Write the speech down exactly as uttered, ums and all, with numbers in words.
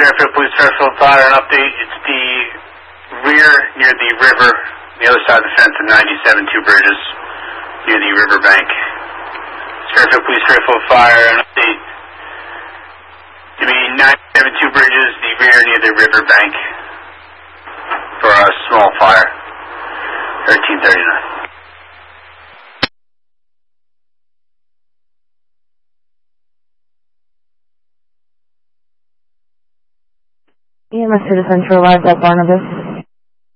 Fairfield Police, Fairfield Fire, an update. It's the rear near the river, the other side of the fence of ninety-seven Two Bridges, near the riverbank. Fairfield Police, Fairfield Fire, an update. To be ninety-seven Two Bridges, the rear near the riverbank, for a small fire, thirteen thirty-nine. E M S Citizen to arrive at Barnabas.